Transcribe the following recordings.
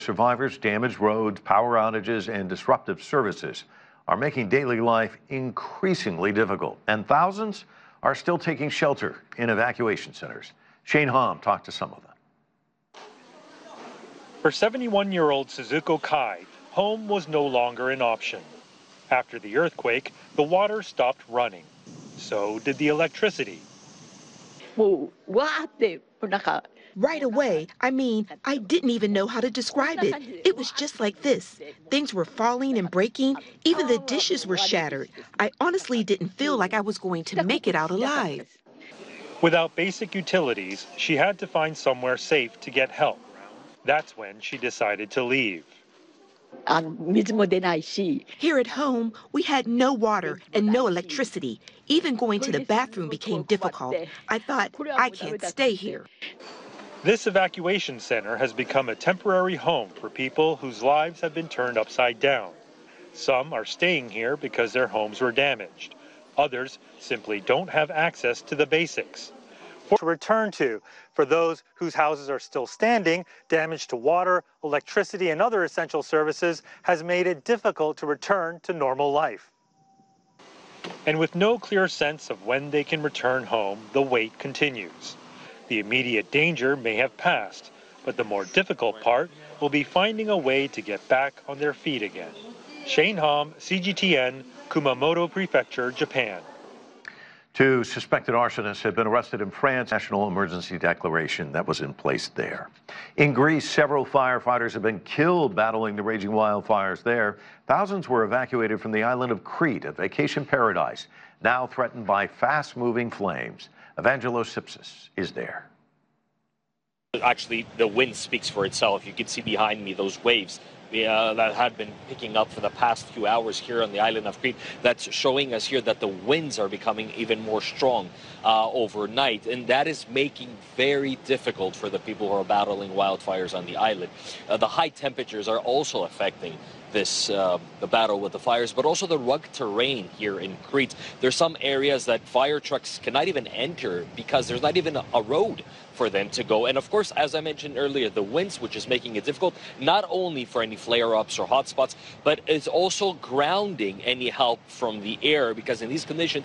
Survivors, damaged roads, power outages, and disruptive services are making daily life increasingly difficult, and thousands are still taking shelter in evacuation centers. Shane Hom talked to some of them. For 71-year-old Suzuko Kai, home was no longer an option. After the earthquake, the water stopped running. So did the electricity. Right away, I didn't even know how to describe it. It was just like this. Things were falling and breaking. Even the dishes were shattered. I honestly didn't feel like I was going to make it out alive. Without basic utilities, she had to find somewhere safe to get help. That's when she decided to leave. Here at home, we had no water and no electricity. Even going to the bathroom became difficult. I thought, I can't stay here. This evacuation center has become a temporary home for people whose lives have been turned upside down. Some are staying here because their homes were damaged. Others simply don't have access to the basics. To return to, for those whose houses are still standing, damage to water, electricity, and other essential services has made it difficult to return to normal life. And with no clear sense of when they can return home, the wait continues. The immediate danger may have passed, but the more difficult part will be finding a way to get back on their feet again. Shane Hom, CGTN, Kumamoto Prefecture, Japan. Two suspected arsonists have been arrested in France. National emergency declaration that was in place there. In Greece, several firefighters have been killed battling the raging wildfires there. Thousands were evacuated from the island of Crete, a vacation paradise, now threatened by fast-moving flames. Evangelos Sipsis is there. Actually, the wind speaks for itself. You can see behind me those waves that had been picking up for the past few hours here on the island of Crete. That's showing us here that the winds are becoming even more strong overnight, and that is making very difficult for the people who are battling wildfires on the island. The high temperatures are also affecting this the battle with the fires, but also the rugged terrain here in Crete. There's some areas that fire trucks cannot even enter because there's not even a road for them to go. And of course, as I mentioned earlier, the winds, which is making it difficult, not only for any flare-ups or hotspots, but it's also grounding any help from the air, because in these conditions,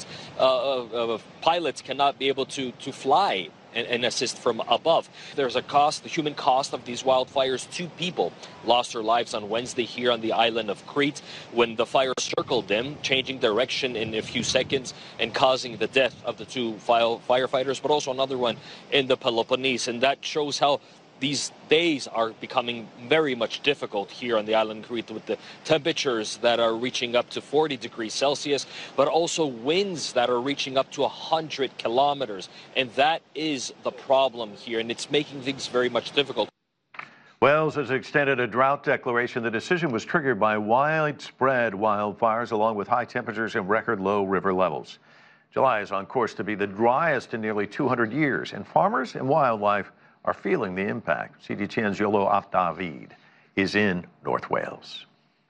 pilots cannot be able to fly and assist from above. There's a cost, the human cost of these wildfires. 2 people lost their lives on Wednesday here on the island of Crete when the fire circled them, changing direction in a few seconds and causing the death of the 2 firefighters, but also another one in the Peloponnese. And that shows how these days are becoming very much difficult here on the island of Crete, with the temperatures that are reaching up to 40 degrees Celsius, but also winds that are reaching up to 100 kilometers. And that is the problem here, and it's making things very much difficult. Wales has extended a drought declaration. The decision was triggered by widespread wildfires, along with high temperatures and record low river levels. July is on course to be the driest in nearly 200 years, and farmers and wildlife are feeling the impact. CGTN's Yolo Afdavid is in North Wales.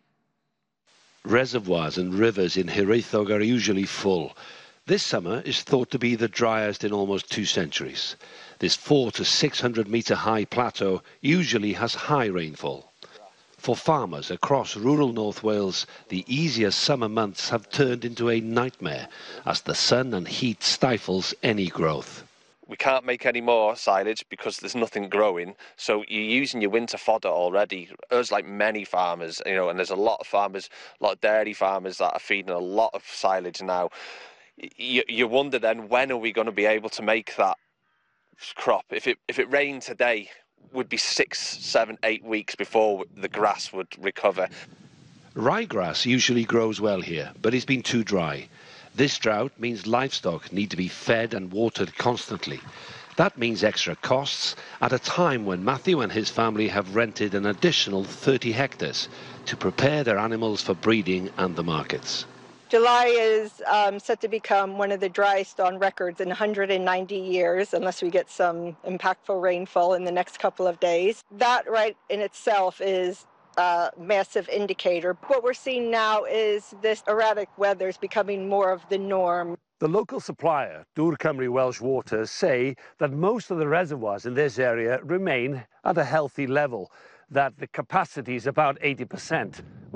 Reservoirs and rivers in Hiraethog are usually full. This summer is thought to be the driest in almost 2 centuries. This 400 to 600 metre high plateau usually has high rainfall. For farmers across rural North Wales, the easier summer months have turned into a nightmare as the sun and heat stifles any growth. We can't make any more silage because there's nothing growing, so you're using your winter fodder already. Us, like many farmers, and there's a lot of farmers, a lot of dairy farmers that are feeding a lot of silage now. You wonder then, when are we going to be able to make that crop? If it rained today, would be 6, 7, 8 weeks before the grass would recover. Ryegrass usually grows well here, but it's been too dry. This drought means livestock need to be fed and watered constantly. That means extra costs at a time when Matthew and his family have rented an additional 30 hectares to prepare their animals for breeding and the markets. July is set to become one of the driest on records in 190 years, unless we get some impactful rainfall in the next couple of days. That right in itself is a massive indicator. What we're seeing now is this erratic weather is becoming more of the norm. The local supplier, Dŵr Cymru Welsh Waters, say that most of the reservoirs in this area remain at a healthy level. that the capacity is about 80%.